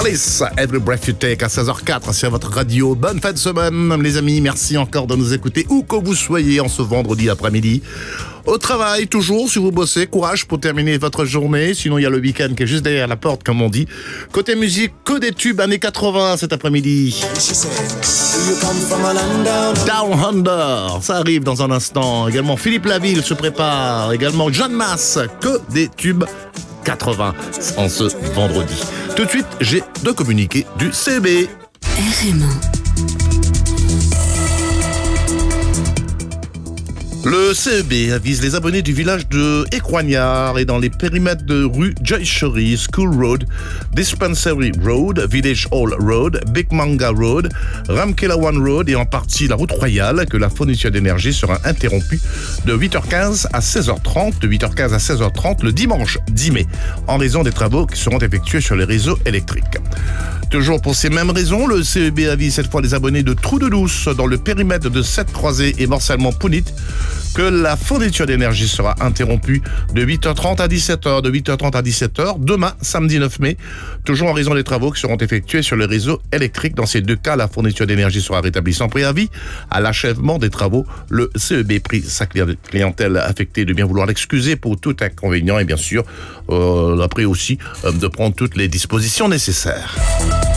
Alice, Every Breath You Take à 16h04 sur votre radio. Bonne fin de semaine, les amis. Merci encore de nous écouter où que vous soyez en ce vendredi après-midi. Au travail, toujours, si vous bossez, courage pour terminer votre journée. Sinon, il y a le week-end qui est juste derrière la porte, comme on dit. Côté musique, que des tubes années 80 cet après-midi. Down Under, ça arrive dans un instant. Également, Philippe Laville se prépare. Également, John Mass, que des tubes 80 en ce vendredi. Tout de suite, j'ai deux communiqués du CEB. RMA. Le CEB avise les abonnés du village de Écoignard et dans les périmètres de rue Joychery, School Road, Dispensary Road, Village Hall Road, Big Manga Road, Ramkelawan Road et en partie la route royale que la fourniture d'énergie sera interrompue de 8h15 à 16h30, de 8h15 à 16h30 le dimanche 10 mai, en raison des travaux qui seront effectués sur les réseaux électriques. Toujours pour ces mêmes raisons, le CEB avise cette fois les abonnés de Trou de Douce dans le périmètre de 7 croisés et Morcellement-Pounit que la fourniture d'énergie sera interrompue de 8h30 à 17h, de 8h30 à 17h, demain, samedi 9 mai, toujours en raison des travaux qui seront effectués sur le réseau électrique. Dans ces deux cas, la fourniture d'énergie sera rétablie sans préavis. À l'achèvement des travaux, le CEB prie sa clientèle affectée de bien vouloir l'excuser pour tout inconvénient et bien sûr, après aussi, de prendre toutes les dispositions nécessaires.